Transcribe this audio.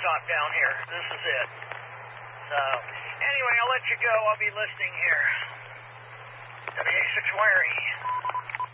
shop down here. This is it. So, anyway, I'll let you go. I'll be listening here. WA6 Wiry.